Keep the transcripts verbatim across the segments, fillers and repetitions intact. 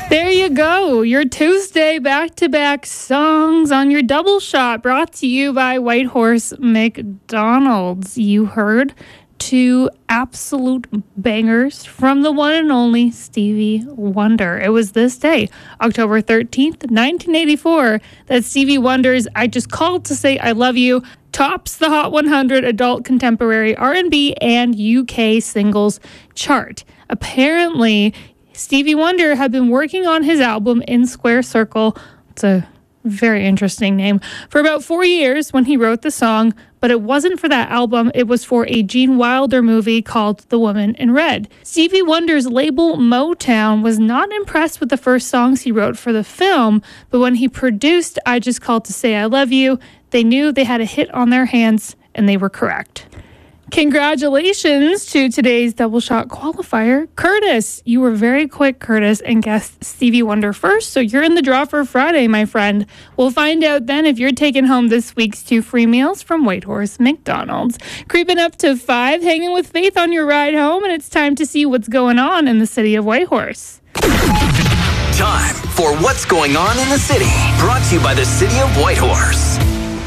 There you go. Your Tuesday back-to-back songs on your double shot, brought to you by Whitehorse McDonald's. You heard two absolute bangers from the one and only Stevie Wonder. It was this day, October thirteenth, nineteen eighty-four, that Stevie Wonder's I Just Called to Say I Love You tops the Hot one hundred Adult Contemporary R and B and U K Singles chart. Apparently, Stevie Wonder had been working on his album In Square Circle, it's a very interesting name, for about four years when he wrote the song, but it wasn't for that album. It was for a Gene Wilder movie called The Woman in Red. Stevie Wonder's label Motown was not impressed with the first songs he wrote for the film, but when he produced I Just Called to Say I Love You, they knew they had a hit on their hands, and they were correct. Congratulations to today's double shot qualifier, Curtis. You were very quick, Curtis, and guessed Stevie Wonder first, so you're in the draw for Friday, my friend. We'll find out then if you're taking home this week's two free meals from Whitehorse McDonald's. Creeping up to five, hanging with Faith on your ride home, and it's time to see what's going on in the city of Whitehorse. Time for What's Going On in the City, brought to you by the City of Whitehorse.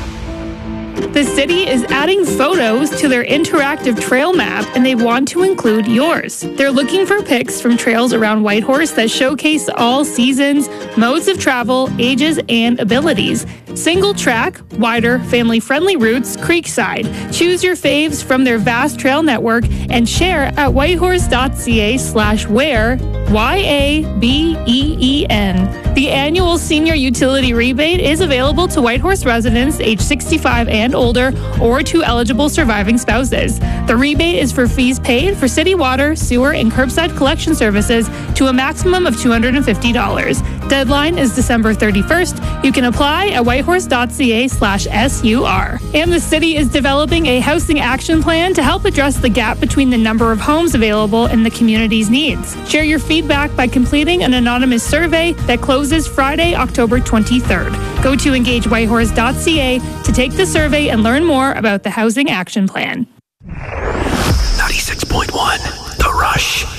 The city is adding photos to their interactive trail map, and they want to include yours. They're looking for pics from trails around Whitehorse that showcase all seasons, modes of travel, ages, and abilities. Single track, wider, family-friendly routes, Creekside. Choose your faves from their vast trail network and share at whitehorse.ca slash where, Y A B E E N. The annual senior utility rebate is available to Whitehorse residents age sixty-five and older or to eligible surviving spouses. The rebate is for fees paid for city water, sewer, and curbside collection services to a maximum of two hundred fifty dollars. Deadline is December thirty-first. You can apply at whitehorse.ca slash SUR. And the city is developing a housing action plan to help address the gap between the number of homes available and the community's needs. Share your feedback by completing an anonymous survey that closes Friday, October twenty-third. Go to engage whitehorse dot c a to take the survey and learn more about the housing action plan. ninety-six point one The Rush.